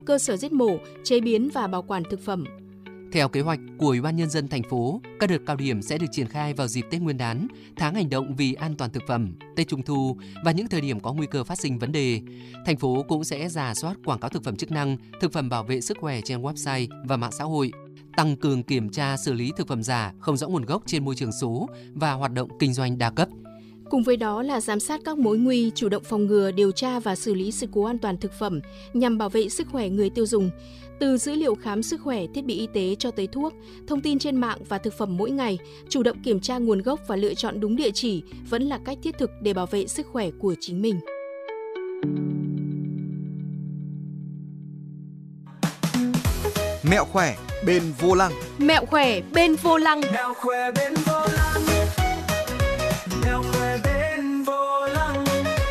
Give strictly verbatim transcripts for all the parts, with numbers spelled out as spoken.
cơ sở giết mổ, chế biến và bảo quản thực phẩm. Theo kế hoạch của Ủy ban Nhân dân thành phố, các đợt cao điểm sẽ được triển khai vào dịp Tết Nguyên đán, tháng hành động vì an toàn thực phẩm, Tết Trung thu và những thời điểm có nguy cơ phát sinh vấn đề. Thành phố cũng sẽ rà soát quảng cáo thực phẩm chức năng, thực phẩm bảo vệ sức khỏe trên website và mạng xã hội, tăng cường kiểm tra xử lý thực phẩm giả, không rõ nguồn gốc trên môi trường số và hoạt động kinh doanh đa cấp. Cùng với đó là giám sát các mối nguy, chủ động phòng ngừa, điều tra và xử lý sự cố an toàn thực phẩm nhằm bảo vệ sức khỏe người tiêu dùng. Từ dữ liệu khám sức khỏe, thiết bị y tế cho tới thuốc, thông tin trên mạng và thực phẩm mỗi ngày, chủ động kiểm tra nguồn gốc và lựa chọn đúng địa chỉ vẫn là cách thiết thực để bảo vệ sức khỏe của chính mình. Mẹo khỏe bên vô lăng. Mẹo khỏe bên vô lăng. Mẹo khỏe bên vô lăng. Mẹo khỏe bên vô lăng.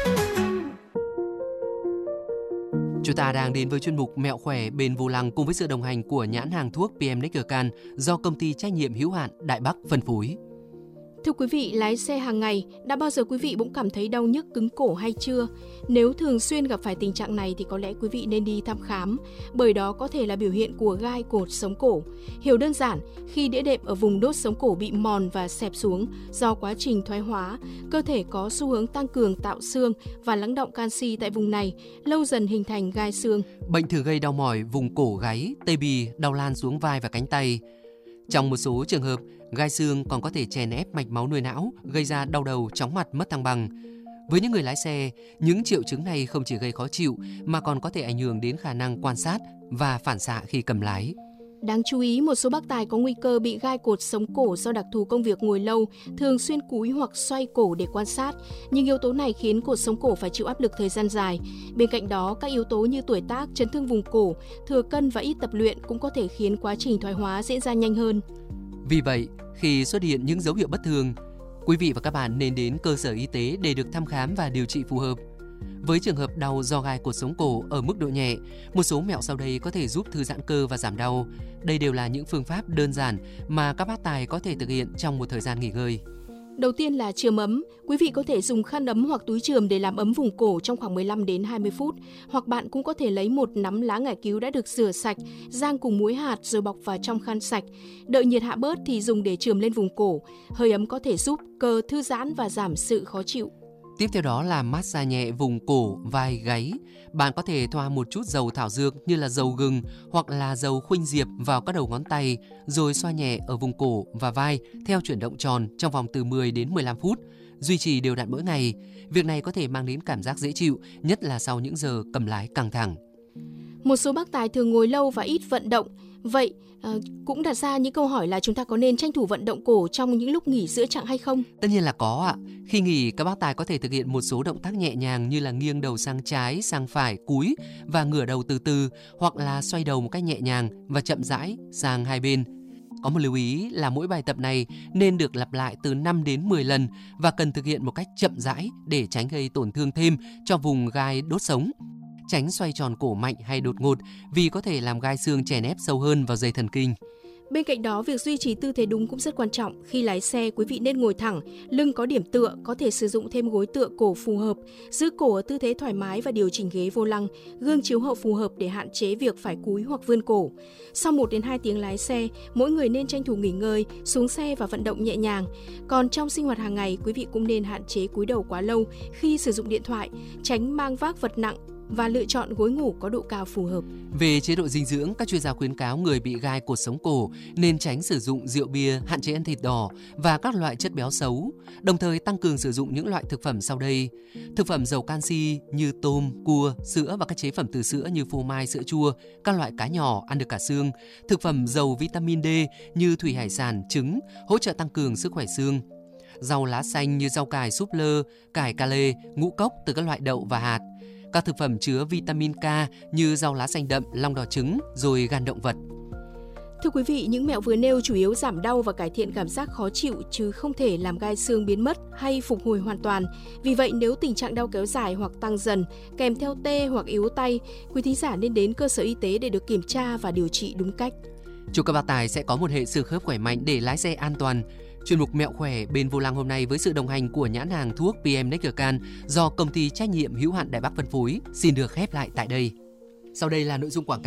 Chúng ta đang đến với chuyên mục Mẹo khỏe bên vô lăng cùng với sự đồng hành của nhãn hàng thuốc pê em Neckercan do công ty trách nhiệm hữu hạn Đại Bắc phân phối. Thưa quý vị, lái xe hàng ngày, đã bao giờ quý vị cũng cảm thấy đau nhức cứng cổ hay chưa? Nếu thường xuyên gặp phải tình trạng này thì có lẽ quý vị nên đi thăm khám, bởi đó có thể là biểu hiện của gai cột sống cổ. Hiểu đơn giản, khi đĩa đệm ở vùng đốt sống cổ bị mòn và xẹp xuống do quá trình thoái hóa, cơ thể có xu hướng tăng cường tạo xương và lắng đọng canxi tại vùng này, lâu dần hình thành gai xương. Bệnh thường gây đau mỏi vùng cổ gáy, tê bì, đau lan xuống vai và cánh tay. Trong một số trường hợp, gai xương còn có thể chèn ép mạch máu nuôi não, gây ra đau đầu, chóng mặt, mất thăng bằng. Với những người lái xe, những triệu chứng này không chỉ gây khó chịu mà còn có thể ảnh hưởng đến khả năng quan sát và phản xạ khi cầm lái. Đáng chú ý, một số bác tài có nguy cơ bị gai cột sống cổ do đặc thù công việc ngồi lâu, thường xuyên cúi hoặc xoay cổ để quan sát. Nhưng yếu tố này khiến cột sống cổ phải chịu áp lực thời gian dài. Bên cạnh đó, các yếu tố như tuổi tác, chấn thương vùng cổ, thừa cân và ít tập luyện cũng có thể khiến quá trình thoái hóa diễn ra nhanh hơn. Vì vậy, khi xuất hiện những dấu hiệu bất thường, quý vị và các bạn nên đến cơ sở y tế để được thăm khám và điều trị phù hợp. Với trường hợp đau do gai cột sống cổ ở mức độ nhẹ, một số mẹo sau đây có thể giúp thư giãn cơ và giảm đau. Đây đều là những phương pháp đơn giản mà các bác tài có thể thực hiện trong một thời gian nghỉ ngơi. Đầu tiên là chườm ấm. Quý vị có thể dùng khăn ấm hoặc túi chườm để làm ấm vùng cổ trong khoảng mười lăm đến hai mươi phút. Hoặc bạn cũng có thể lấy một nắm lá ngải cứu đã được rửa sạch, rang cùng muối hạt rồi bọc vào trong khăn sạch. Đợi nhiệt hạ bớt thì dùng để chườm lên vùng cổ. Hơi ấm có thể giúp cơ thư giãn và giảm sự khó chịu. Tiếp theo đó là massage nhẹ vùng cổ, vai, gáy. Bạn có thể thoa một chút dầu thảo dược như là dầu gừng hoặc là dầu khuynh diệp vào các đầu ngón tay, rồi xoa nhẹ ở vùng cổ và vai theo chuyển động tròn trong vòng từ mười đến mười lăm phút. Duy trì đều đặn mỗi ngày. Việc này có thể mang đến cảm giác dễ chịu, nhất là sau những giờ cầm lái căng thẳng. Một số bác tài thường ngồi lâu và ít vận động. Vậy à, cũng đặt ra những câu hỏi là chúng ta có nên tranh thủ vận động cổ trong những lúc nghỉ giữa chặng hay không? Tất nhiên là có ạ. Khi nghỉ, các bác tài có thể thực hiện một số động tác nhẹ nhàng như là nghiêng đầu sang trái, sang phải, cúi và ngửa đầu từ từ, hoặc là xoay đầu một cách nhẹ nhàng và chậm rãi sang hai bên. Có một lưu ý là mỗi bài tập này nên được lặp lại từ năm đến mười lần và cần thực hiện một cách chậm rãi để tránh gây tổn thương thêm cho vùng gai đốt sống. Tránh xoay tròn cổ mạnh hay đột ngột vì có thể làm gai xương chèn ép sâu hơn vào dây thần kinh. Bên cạnh đó, việc duy trì tư thế đúng cũng rất quan trọng. Khi lái xe, quý vị nên ngồi thẳng, lưng có điểm tựa, có thể sử dụng thêm gối tựa cổ phù hợp, giữ cổ ở tư thế thoải mái và điều chỉnh ghế vô lăng, gương chiếu hậu phù hợp để hạn chế việc phải cúi hoặc vươn cổ. Sau một đến hai tiếng lái xe, mỗi người nên tranh thủ nghỉ ngơi, xuống xe và vận động nhẹ nhàng. Còn trong sinh hoạt hàng ngày, quý vị cũng nên hạn chế cúi đầu quá lâu khi sử dụng điện thoại, tránh mang vác vật nặng và lựa chọn gối ngủ có độ cao phù hợp. Về chế độ dinh dưỡng, các chuyên gia khuyến cáo người bị gai cột sống cổ nên tránh sử dụng rượu bia, hạn chế ăn thịt đỏ và các loại chất béo xấu, đồng thời tăng cường sử dụng những loại thực phẩm sau đây. Thực phẩm giàu canxi như tôm, cua, sữa và các chế phẩm từ sữa như phô mai, sữa chua, các loại cá nhỏ ăn được cả xương. Thực phẩm giàu vitamin D như thủy hải sản, trứng, hỗ trợ tăng cường sức khỏe xương. Rau lá xanh như rau cải, súp lơ, cải cà lê, ngũ cốc từ các loại đậu và hạt. Các thực phẩm chứa vitamin K như rau lá xanh đậm, long đỏ trứng, rồi gan động vật. Thưa quý vị, những mẹo vừa nêu chủ yếu giảm đau và cải thiện cảm giác khó chịu chứ không thể làm gai xương biến mất hay phục hồi hoàn toàn. Vì vậy, nếu tình trạng đau kéo dài hoặc tăng dần, kèm theo tê hoặc yếu tay, quý thính giả nên đến cơ sở y tế để được kiểm tra và điều trị đúng cách. Chúc các bác tài sẽ có một hệ xương khớp khỏe mạnh để lái xe an toàn. Chuyên mục Mẹo khỏe bên vô lăng hôm nay với sự đồng hành của nhãn hàng thuốc pê em Neckercan do công ty trách nhiệm hữu hạn Đại Bắc phân phối xin được khép lại tại đây. Sau đây là nội dung quảng cáo.